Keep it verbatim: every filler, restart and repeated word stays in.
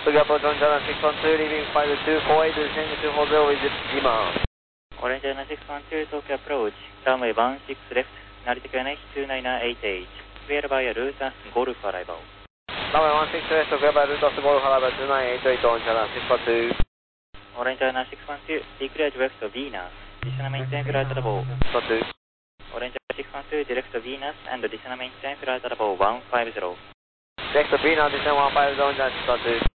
Big approach on Jana six one two, leaving five two four eight, descending two four zero with Lima. Orange Jana six one two, Tokyo approach, runway one six left, Narita K N H two nine eight eight, clear by route as Golf arrival. Runway one six left, clear by route as Golf arrival two nine eight eight on Jana six one two. Orange Jana six one two, declared west of Venus, descend maintain flight level. six one two. Orange six one two, direct to Venus and descend maintain flight level one five zero. Direct to Venus, descend one five zero on Jana six one two.